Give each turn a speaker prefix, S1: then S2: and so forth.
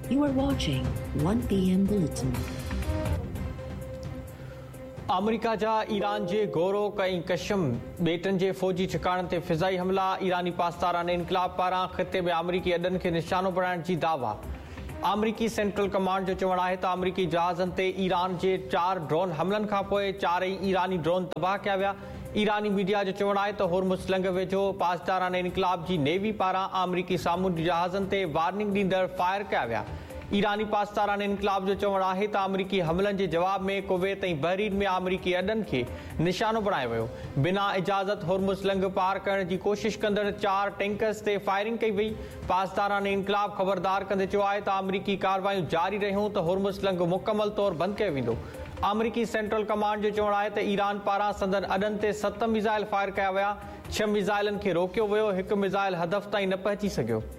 S1: You are watching 1 p.m. Bulletin.
S2: America जा Iran जे गोरोक ऐं कशम बेटनि जे फ़ौजी ठिकाणनि ते फ़िज़ाई हमला। ईरानी पासदारान इनकलाब पारां ख़िते में अमरीकी अॾनि खे निशानो बणाइण जी दावा। अमरीकी सेंट्रल कमांड जो चवणु आहे त अमरीकी जहाज़नि ते ईरान जे 4 ड्रोन हमलनि खां पोइ 4 ईरानी ड्रोन तबाह कया विया। ईरानी मीडिया जो चवणु आहे त होर्मुज़ लंघ वेझो पासदारान इनकलाब जी नेवी पारां अमरीकी सामूंडी जहाज़नि ते वार्निंग ॾींदड़ फायर कया विया। ईरानी पासदारान इनकलाब जो चवणु आहे त अमरीकी हमलनि जे जवाब में कुवैत ऐं बहरीन में अमरीकी अॾनि खे निशानो बणायो वियो। बिना इजाज़त होर्मुज़ लंघ पार करण जी कोशिश कंदड़ 4 टैंकर्स ते फायरिंग कई वई। पासदारान इनकलाब ख़बरदार कंदे चयो आहे त अमरीकी कार्रवायूं जारी रहियूं त होर्मुज़ लंघ मुकमल तौरु बंदि कयो वेंदो। अमरीकी सेंट्रल कमांड जो चवणु आहे त ईरान पारां संदन अॾनि ते 7 मिज़ाइल फायर कया विया। 6 मिज़ाइलनि खे रोकियो वियो। 1 मिज़ाइल हदफ़ ताईं न पहुची सघियो।